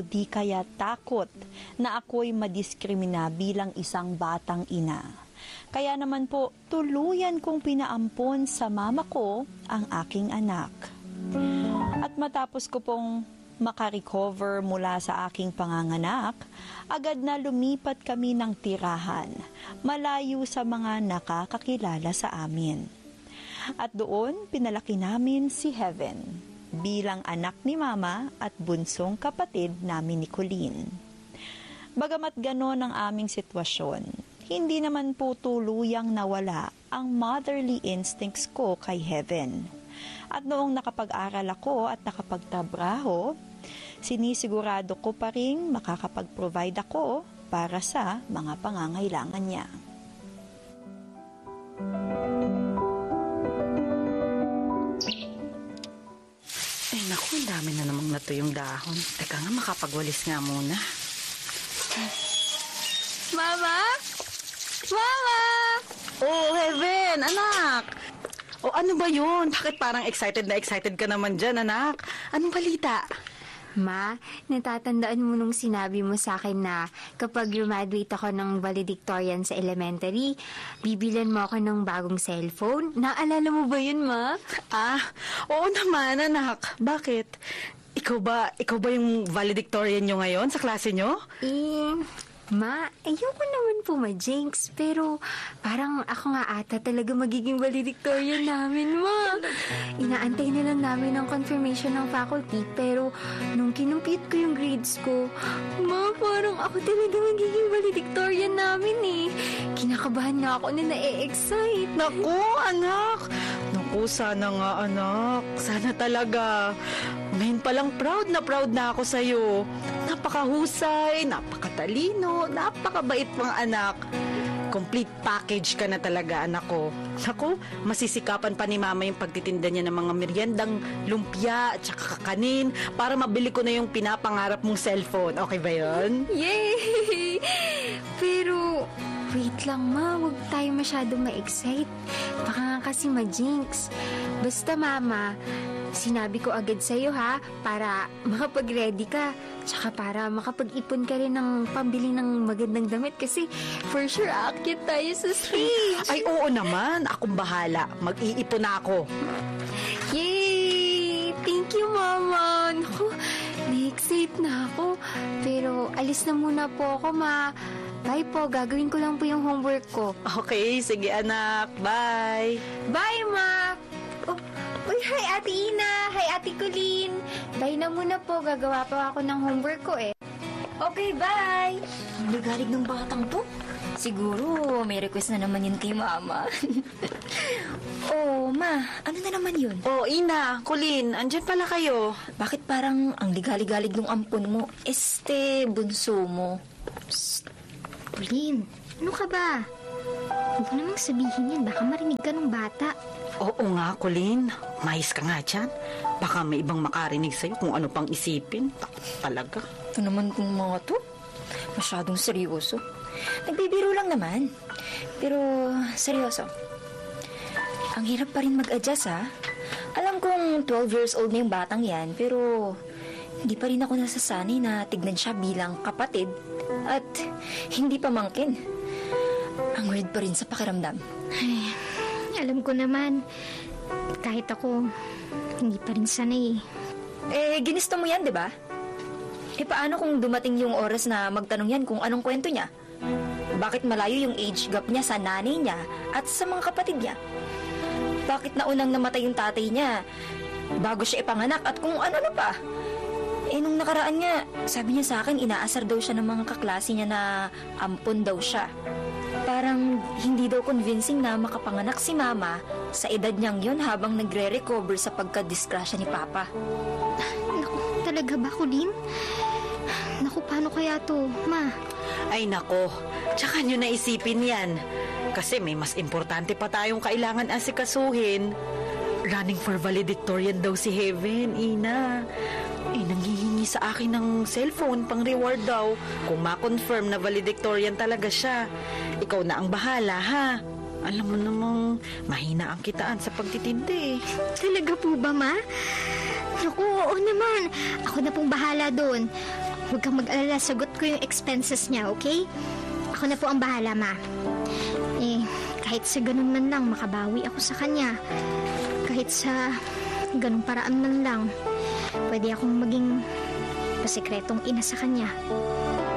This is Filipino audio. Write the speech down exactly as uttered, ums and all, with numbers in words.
di kaya takot na ako'y madiskrimina bilang isang batang ina. Kaya naman po, tuluyan kong pinaampon sa mama ko ang aking anak. At matapos ko pong makarecover mula sa aking panganganak, agad na lumipat kami ng tirahan, malayo sa mga nakakakilala sa amin. At doon, pinalaki namin si Heaven bilang anak ni Mama at bunsong kapatid namin ni Colleen. Bagamat ganon ang aming sitwasyon, hindi naman po tuluyang nawala ang motherly instincts ko kay Heaven. At noong nakapag-aral ako at nakapagtrabaho, sinisigurado ko pa rin makakapag-provide ako para sa mga pangangailangan niya. Ay naku, ang dami na namang nato yung dahon. Teka nga, makapagwalis nga muna. Mama? Mama! Oh, Heaven, anak! O ano ba yun? Bakit parang excited na excited ka naman dyan, anak? Anong balita? Ma, natatandaan mo nung sinabi mo sa akin na kapag graduate ako ng valedictorian sa elementary, bibilan mo ako ng bagong cellphone? Naalala mo ba yun, Ma? Ah, oo naman, anak. Bakit? Ikaw ba, ikaw ba yung valedictorian nyo ngayon sa klase nyo? Eh, Ma, ayoko naman po ma-jinx, pero parang ako nga ata talaga magiging valedictorian namin, Ma. Inaantay na lang namin ang confirmation ng faculty, pero nung kinumpute ko yung grades ko, Ma, parang ako talaga magiging valedictorian namin eh. Kinakabahan nga ako na na-e-excite. Naku, anak! Naku, sana nga, anak. Sana talaga. Ngayon palang proud na proud na ako sa'yo. Napakahusay, napakatalino, napakabait pang anak. Complete package ka na talaga, anak ko. Naku, masisikapan pa ni Mama yung pagtitinda niya ng mga meriendang lumpia at saka kakanin para mabili ko na yung pinapangarap mong cellphone. Okay ba yun? Yay! Pero, wait lang, Ma. Huwag tayo masyado ma-excite. Baka nga kasi ma-jinx. Basta, Mama, sinabi ko agad sa'yo, ha? Para makapag-ready ka. Tsaka para makapag-ipon ka rin ng pambili ng magandang damit. Kasi, for sure, aakyat tayo sa stage. Ay, oo naman. Akong bahala. Mag-iipon na ako. Yay! Thank you, Mama. Naku, na-excite na ako. Pero, alis na muna po ako, Ma. Bye po. Gagawin ko lang po yung homework ko. Okay, sige anak. Bye. Bye, Ma! Oh, uy, hi, Ate Ina! Hi, Ate Colleen! Bye na muna po. Gagawa pa ako ng homework ko eh. Okay, bye! Ang ligalig ng batang to. Siguro, may request na naman yun kay Mama. Oh, Ma, ano na naman yun? Oh, Ina, Colleen, andyan pala kayo. Bakit parang ang ligalig-galig ng ampon mo? Este, bunso mo. Psst! Colleen, ano ka ba? Huwag mo namang sabihin yan. Baka marinig ka ng bata. Oo nga, Colleen. Mais ka nga dyan. Baka may ibang makarinig sa'yo kung ano pang isipin. Talaga. Ito naman kung mga to. Masyadong seryoso. Nagbibiro lang naman. Pero, seryoso. Ang hirap pa rin mag-adjust, ha? Alam kong twelve years old na yung batang yan, pero hindi pa rin ako nasasanay na tignan siya bilang kapatid at hindi pamangkin. Ang weird pa rin sa pakiramdam. Ay, alam ko naman. Kahit ako, hindi pa rin sanay. Eh, ginusto mo yan, di ba? Eh, paano kung dumating yung oras na magtanong yan kung anong kwento niya? Bakit malayo yung age gap niya sa nanay niya at sa mga kapatid niya? Bakit naunang namatay yung tatay niya bago siya ipanganak at kung ano na pa? Eh, nung nakaraan nga, sabi niya sa akin, inaasar daw siya ng mga kaklase niya na ampon daw siya. Parang hindi daw convincing na makapanganak si Mama sa edad niyang yun habang nagre-recover sa pagka-disgrasya ni Papa. Naku, talaga ba, Colleen? Naku, paano kaya to, Ma? Ay nako, tsaka nyo naisipin yan. Kasi may mas importante pa tayong kailangan asikasuhin. Running for valedictorian daw si Heaven, Ina. Eh, nanghihingi sa akin ng cellphone pang reward daw kung ma-confirm na valedictorian talaga siya. Ikaw na ang bahala, ha? Alam mo namang mahina ang kitaan sa pagtitindi. Talaga po ba, Ma? Naku, oo naman. Ako na pong bahala doon. Huwag kang mag-alala, sagot ko yung expenses niya, okay? Ako na po ang bahala, ma. Eh, kahit sa ganun man lang, makabawi ako sa kanya. Kahit sa ganung paraan man lang, pwede akong maging pasikretong ina sa kanya.